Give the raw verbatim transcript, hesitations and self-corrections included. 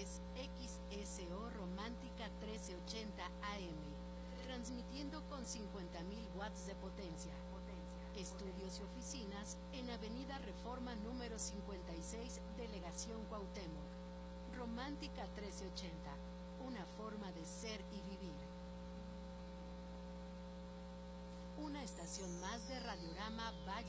es X S O Romántica trece ochenta A M, transmitiendo con cincuenta mil watts de potencia. Estudios y oficinas en Avenida Reforma número cincuenta y seis, Delegación Cuauhtémoc. Romántica trece ochenta, una forma de ser y vivir. Una estación más de Radiorama Valle